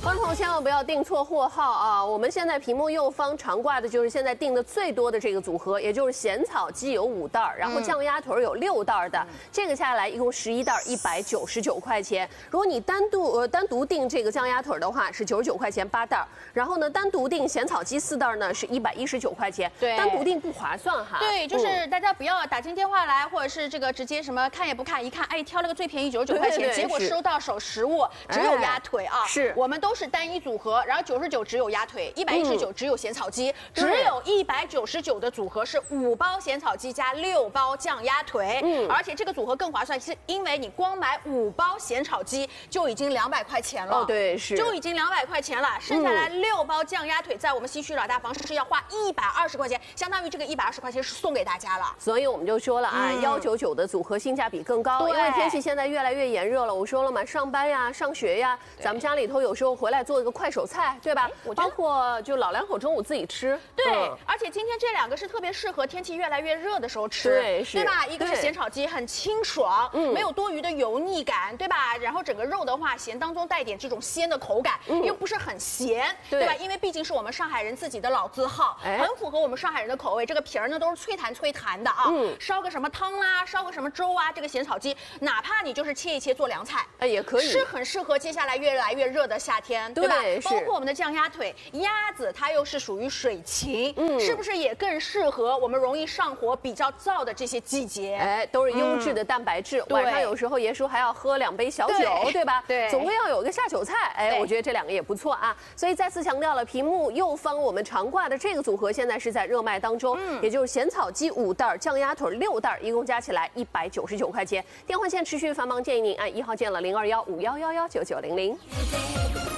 观众朋友千万不要订错货号啊！我们现在屏幕右方常挂的就是现在订的最多的这个组合，也就是咸草鸡有5袋，然后酱鸭腿有6袋的，这个下来一共11袋，199块钱。如果你单独订这个酱鸭腿的话是99块钱8袋，然后呢单独订咸草鸡4袋呢是119块钱， 对， 单独订不划算哈。 对，就是大家不要打进电话来，或者是这个直接什么看也不看，一看哎挑了个最便宜99块钱，结果收到手实物只有鸭腿啊， 是我们都是单一组合，然后99只有鸭腿，119只有咸草鸡，只有199的组合是5包咸草鸡加6包酱鸭腿，而且这个组合更划算，是因为你光买5包咸炒鸡就已经200块钱了， 哦对是， 就已经200块钱了，剩下来6包酱鸭腿在我们西区老大房是要花120块钱，相当于这个120块钱是送给大家了， 所以我们就说了啊，199的组合性价比更高，因为天气现在越来越炎热了，我说了嘛，上班呀、上学呀，咱们家里头有时候回来做一个快手菜，对吧？包括就老两口中午自己吃。 对，而且今天这2个是特别适合天气越来越热的时候吃，对吧？一个是咸炒鸡，很清爽，没有多余的油腻感，对吧？然后整个肉的话，咸当中带点这种鲜的口感，又不是很咸，对吧？因为毕竟是我们上海人自己的老字号，很符合我们上海人的口味。这个皮儿呢都是脆弹的啊，烧个什么汤啦，烧个什么粥啊，这个咸炒鸡，哪怕你就是切一切做凉菜， 也可以， 是很适合接下来越来越热的夏天，对吧？包括我们的酱鸭腿，鸭子它又是属于水禽，是不是也更适合我们容易上火、比较燥的这些季节？ 哎，都是优质的蛋白质。晚上有时候爷叔还要喝2杯小酒，对吧？ 对， 总归要有个下酒菜。哎，我觉得这2个也不错啊。所以再次强调了，屏幕右方我们常挂的这个组合现在是在热卖当中，也就是咸草鸡5袋，酱鸭腿6袋，一共加起来199块钱。电话线持续繁忙，建议您按1号键了，021511199900。